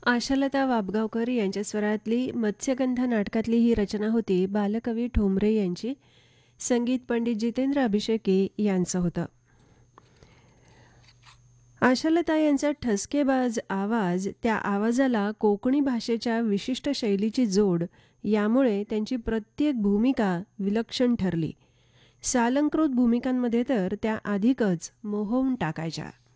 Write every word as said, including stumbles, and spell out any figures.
आशालता वाबगावकर यांच्या स्वरातली मत्स्यगंधा नाटकातली ही रचना होती बालकवी ठोंबरे यांची. संगीत पंडित जितेंद्र अभिषेकी यांचं होतं. आशालता यांचा ठसकेबाज आवाज, त्या आवाजाला कोकणी भाषेच्या विशिष्ट शैलीची जोड यामुळे त्यांची प्रत्येक भूमिका विलक्षण ठरली. सालंकृत भूमिकांमध्ये तर त्या अधिकच मोहवून टाकायच्या.